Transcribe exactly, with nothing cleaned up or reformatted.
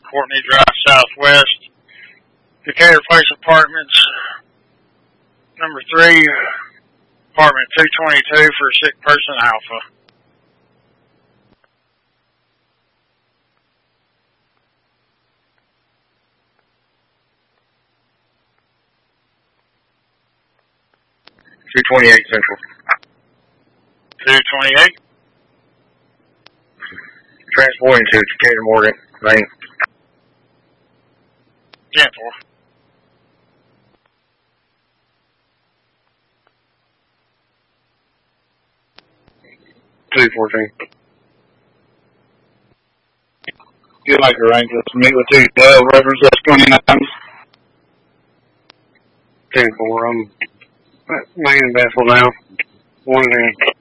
Courtney Drive Southwest, Decatur Place Apartments, number three, apartment two twenty-two for a sick person, Alpha. two twenty-eight Central. two twenty-eight. Transporting to Decatur Morgan Lane. ten four. two fourteen. You'd like to arrange us to meet with two twelve, reference S twenty-nine. ten four. I'm at main vessel now. One in.